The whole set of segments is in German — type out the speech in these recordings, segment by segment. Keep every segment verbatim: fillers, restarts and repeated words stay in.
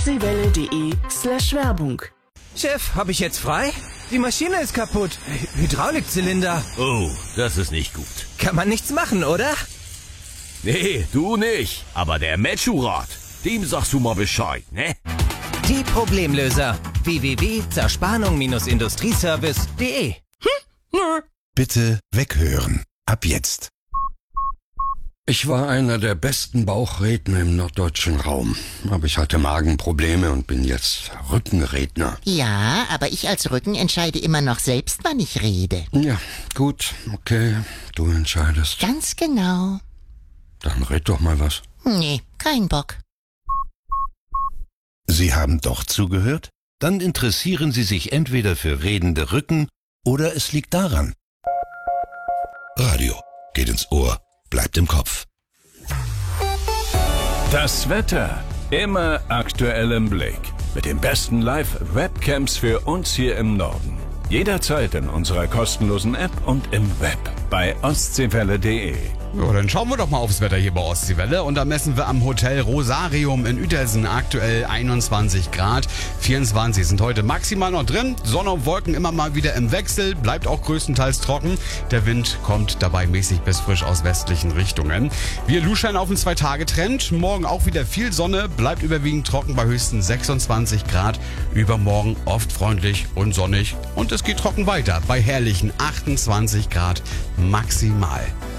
ostseewelle.de slash Werbung. Chef, habe ich jetzt frei? Die Maschine ist kaputt. Hydraulikzylinder. Oh, das ist nicht gut. Kann man nichts machen, oder? Nee, du nicht. Aber der Metschurat, dem sagst du mal Bescheid, ne? Die Problemlöser. w w w punkt zerspannung Industrieservice punkt de Hm? Nö. Bitte weghören. Ab jetzt. Ich war einer der besten Bauchredner im norddeutschen Raum. Aber ich hatte Magenprobleme und bin jetzt Rückenredner. Ja, aber ich als Rücken entscheide immer noch selbst, wann ich rede. Ja, gut, okay, du entscheidest. Ganz genau. Dann red doch mal was. Nee, kein Bock. Sie haben doch zugehört? Dann interessieren Sie sich entweder für redende Rücken oder es liegt daran. Radio geht ins Ohr, bleibt im Kopf. Das Wetter immer aktuell im Blick. Mit den besten Live-Webcams für uns hier im Norden. Jederzeit in unserer kostenlosen App und im Web bei ostseewelle punkt de. Ja, dann schauen wir doch mal aufs Wetter hier bei Ostseewelle. Und da messen wir am Hotel Rosarium in Uetersen aktuell einundzwanzig Grad. vierundzwanzig sind heute maximal noch drin. Sonne und Wolken immer mal wieder im Wechsel. Bleibt auch größtenteils trocken. Der Wind kommt dabei mäßig bis frisch aus westlichen Richtungen. Wir luschern auf den Zwei-Tage-Trend. Morgen auch wieder viel Sonne. Bleibt überwiegend trocken bei höchstens sechsundzwanzig Grad. Übermorgen oft freundlich und sonnig. Und es geht trocken weiter bei herrlichen achtundzwanzig Grad maximal.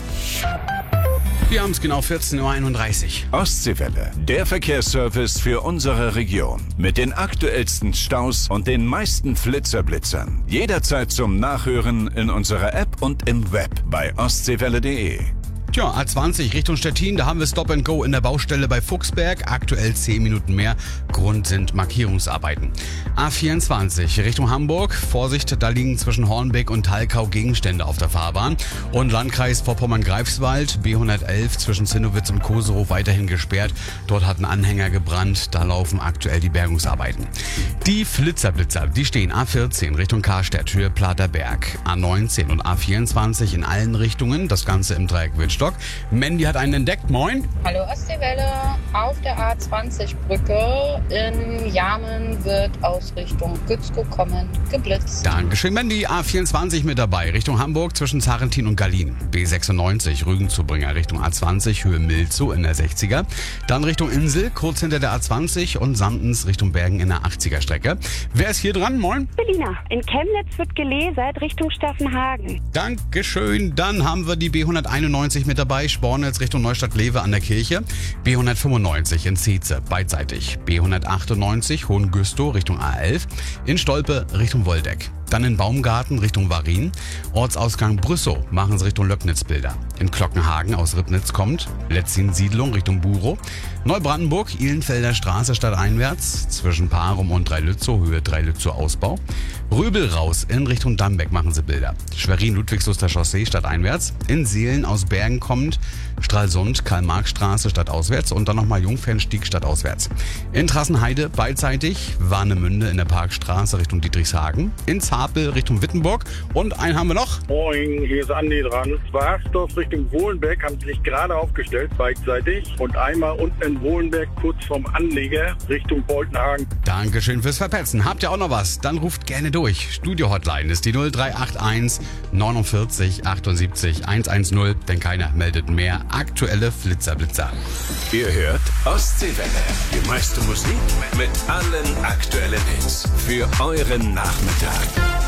Wir haben es genau vierzehn Uhr einunddreißig. Ostseewelle, der Verkehrsservice für unsere Region. Mit den aktuellsten Staus und den meisten Flitzerblitzern. Jederzeit zum Nachhören in unserer App und im Web bei ostseewelle punkt de. Tja, A zwanzig Richtung Stettin, da haben wir Stop and Go in der Baustelle bei Fuchsberg. Aktuell zehn Minuten mehr. Grund sind Markierungsarbeiten. A vierundzwanzig Richtung Hamburg. Vorsicht, da liegen zwischen Hornbeck und Thalkau Gegenstände auf der Fahrbahn. Und Landkreis Vorpommern-Greifswald, B hundertelf zwischen Zinnowitz und Koserow weiterhin gesperrt. Dort hat ein Anhänger gebrannt. Da laufen aktuell die Bergungsarbeiten. Die Flitzerblitzer, die stehen A vierzehn Richtung Karstadt, Höhe Platerberg. A neunzehn und A vierundzwanzig in allen Richtungen. Das Ganze im Dreieck Wittstock. Mandy hat einen entdeckt. Moin. Hallo Ostseewelle. Auf der A zwanzig Brücke in Jamen wird aus Richtung Gützkow kommend geblitzt. Dankeschön, Mandy. A vierundzwanzig mit dabei. Richtung Hamburg zwischen Zarentin und Gallien. B sechsundneunzig Rügenzubringer Richtung A zwanzig, Höhe Milzow in der sechziger. Dann Richtung Insel, kurz hinter der A zwanzig und Sandens Richtung Bergen in der achtziger Strecke. Wer ist hier dran? Moin. Berliner. In Chemnitz wird gelasert Richtung Staffenhagen. Dankeschön. Dann haben wir die B hunderteinundneunzig mit dabei. Spornitz Richtung Neustadt-Lewe an der Kirche. B hundertfünfundneunzig in Zietze beidseitig. B hundertachtundneunzig Hohengüstow Richtung A elf. In Stolpe Richtung Woldeck. Dann in Baumgarten Richtung Warin. Ortsausgang Brüssow machen sie Richtung Löcknitzbilder. In Glockenhagen aus Ribnitz kommt. Letzin-Siedlung Richtung Burow. Neubrandenburg, Ihlenfelder Straße stadteinwärts. Zwischen Parum und Dreilützow, Höhe Dreilützow Ausbau. Röbel raus in Richtung Dambeck machen sie Bilder. Schwerin-Ludwigslustrer Chaussee stadteinwärts. In Seelen aus Bergen kommend. Stralsund, Karl-Marx-Straße stadtauswärts. Und dann nochmal Jungfernstieg stadtauswärts. In Trassenheide beidseitig. Warnemünde in der Parkstraße Richtung Dietrichshagen. In Zapel Richtung Wittenburg. Und einen haben wir noch. Moin, hier ist Andi dran. Bei Harsdorf Richtung Wohlenberg haben sie sich gerade aufgestellt, beidseitig. Und einmal unten in Wohlenberg kurz vorm Anleger Richtung Boltenhagen. Dankeschön fürs Verpetzen. Habt ihr auch noch was? Dann ruft gerne durch. Studio-Hotline ist die null drei acht eins neunundvierzig achtundsiebzig hundertzehn, denn keiner meldet mehr. Aktuelle Flitzerblitzer. Ihr hört Ostseewelle. Die meiste Musik mit allen aktuellen Hits. Für euren Nachmittag.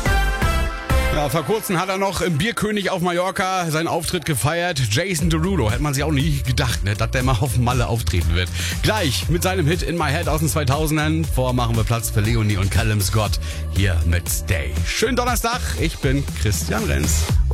Ja, vor kurzem hat er noch im Bierkönig auf Mallorca seinen Auftritt gefeiert. Jason Derulo, hätte man sich auch nie gedacht, ne, dass der mal auf Malle auftreten wird. Gleich mit seinem Hit In My Head aus den zweitausendern. Vorher machen wir Platz für Leonie und Callum Scott hier mit Stay. Schönen Donnerstag, ich bin Christian Renz.